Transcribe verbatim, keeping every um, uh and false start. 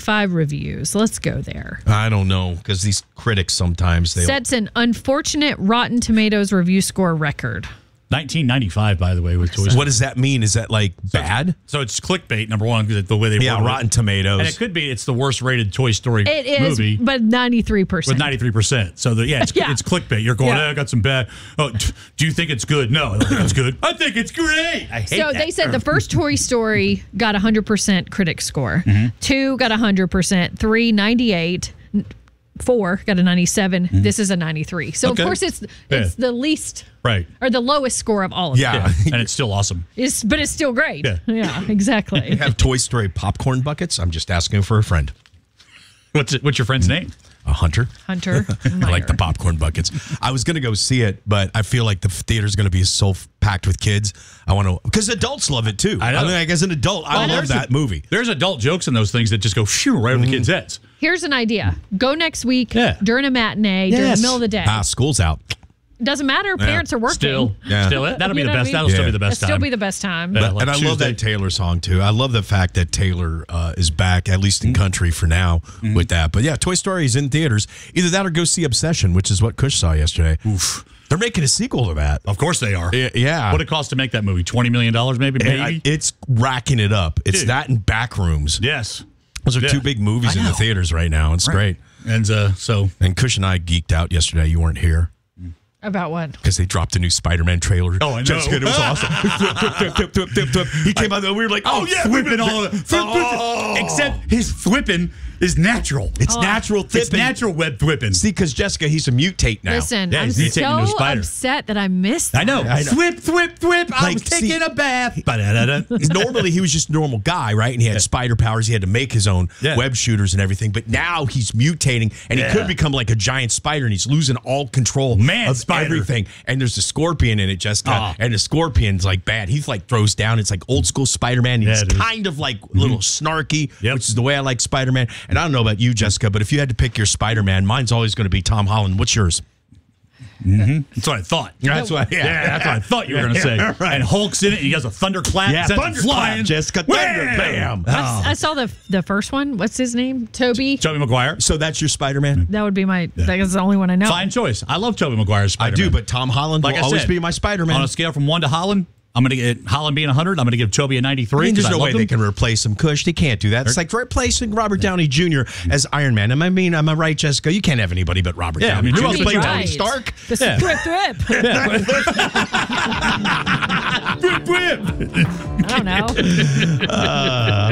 ninety-five reviews. Let's go there. I don't know, because these critics sometimes they Sets an unfortunate Rotten Tomatoes review score record. nineteen ninety-five, by the way, with Toy Story. What does that mean? Is that like bad? So it's clickbait, number one, because the way they Yeah, wrote it. Rotten Tomatoes. And it could be it's the worst rated Toy Story It is, movie. but ninety-three percent. With ninety-three percent. So, the, yeah, it's, Yeah. it's clickbait. You're going, Yeah. eh, I got some bad. Oh, t- do you think it's good? No, I don't think it's good. I think it's great. I hate So that. they said the first Toy Story got one hundred percent critic score. Mm-hmm. Two got one hundred percent. Three, ninety-eight. Four got a ninety-seven. Mm-hmm. This is a ninety-three. So, Okay. of course, it's Yeah. it's the least Right. or the lowest score of all of Yeah. them. Yeah. And it's still awesome. It's, but it's still great. Yeah. Yeah, exactly. have Toy Story popcorn buckets. I'm just asking for a friend. What's it, what's your friend's name? A hunter. Hunter. I like the popcorn buckets. I was going to go see it, but I feel like the theater's going to be so f- packed with kids. I want to, because adults love it too. I know. I mean, like as an adult, I Well, love there's that a- movie. There's adult jokes in those things that just go shoo right over the kids' heads. Here's an idea. Go next week Yeah. during a matinee, during Yes. the middle of the day. Ah, school's out. Doesn't matter. Parents are working. Still, Yeah. still, it. that'll be You the know what I best. mean? That'll still Yeah. be the best It'll time. still be the best time. Yeah. But, like and I love Tuesday. that Taylor song too. I love the fact that Taylor uh, is back, at least in country for now, with that. But yeah, Toy Story is in theaters. Either that or go see Obsession, which is what Kush saw yesterday. Oof. They're making a sequel to that. Of course they are. Yeah. yeah. What it cost to make that movie? twenty million dollars maybe? And I- Maybe? it's racking it up. It's Dude. that and Backrooms. Yes. Those are Yeah. two big movies I in the know. theaters right now. It's great. And uh, so And Kush and I geeked out yesterday. You weren't here. About what? Because they dropped a new Spider-Man trailer. Oh, I know. Jessica, it was awesome. Flip, flip, flip, flip, flip. He came out and we were like, oh, yeah. flipping all of it. Oh. Except his flipping is natural. It's natural It's flipping. natural web flipping. See, because Jessica, he's a mutate now. Listen, Yeah, I'm he's mutating into a so spider. upset that I missed I know. I know. Thwip, thwip, thwip. I Like, was see- taking a bath. Ba-da-da-da. Normally, he was just a normal guy, right? And he had spider powers. He had to make his own Yeah. web shooters and everything. But now he's mutating, and Yeah. he could become like a giant spider, and he's losing all control Man of spider. everything. And there's a scorpion in it, Jessica. Ah. And the scorpion's like bad. He like throws down. It's like old school Spider-Man. He's Yeah, it is. kind of like a little snarky, Yep. which is the way I like Spider-Man. And I don't know about you, Jessica, but if you had to pick your Spider-Man, mine's always going to be Tom Holland. What's yours? That's what I thought. That's what, Yeah, that's what I thought you were going to say. Yeah, right. And Hulk's in it, and he does a thunderclap. Yeah, sends him thunderclap, flying. Jessica. Thunder, Wham! bam. Oh. I saw the the first one. What's his name? Toby. Tobey Maguire. So that's your Spider-Man? That would be my. That's the only one I know. Fine choice. I love Tobey Maguire's I Spider-Man. do, but Tom Holland Like will I always said, be my Spider-Man. on a scale from one to Holland, I'm going to get Holland being one hundred. I'm going to give Toby a I ninety-three. mean, there's 'cause I no way loved they him. can replace him. Kush, they can't do that. It's like replacing Robert Downey Junior as Iron Man. Am I mean, am I right, Jessica? You can't have anybody but Robert Yeah, I Downey mean, who Junior else to would play you Tony Right. Stark. The Yeah. thrip thrip. Whip, whip. I don't know.